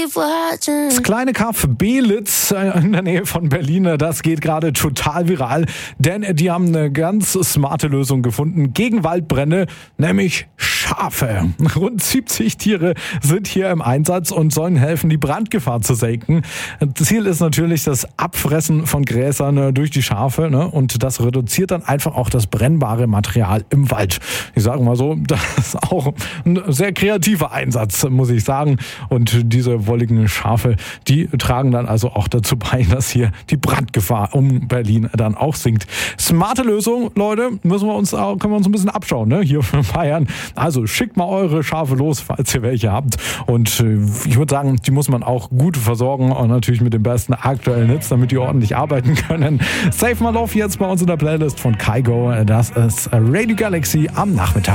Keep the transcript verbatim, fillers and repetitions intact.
Das kleine Kaff Belitz in der Nähe von Berlin, das geht gerade total viral, denn die haben eine ganz smarte Lösung gefunden gegen Waldbrände, nämlich Schafe. Rund siebzig Tiere sind hier im Einsatz und sollen helfen, die Brandgefahr zu senken. Ziel ist natürlich das Abfressen von Gräsern durch die Schafe, ne? Und das reduziert dann einfach auch das brennbare Material im Wald. Ich sage mal so, das ist auch ein sehr kreativer Einsatz, muss ich sagen. Und diese wolligen Schafe, die tragen dann also auch dazu bei, dass hier die Brandgefahr um Berlin dann auch sinkt. Smarte Lösung, Leute, müssen wir uns auch, können wir uns ein bisschen abschauen, ne? Hier für Bayern. Also schickt mal eure Schafe los, falls ihr welche habt. Und ich würde sagen, die muss man auch gut versorgen und natürlich mit dem besten aktuellen Hits, damit die ordentlich arbeiten können. Save My Love jetzt bei uns in der Playlist von Kygo. Das ist Radio Galaxy am Nachmittag.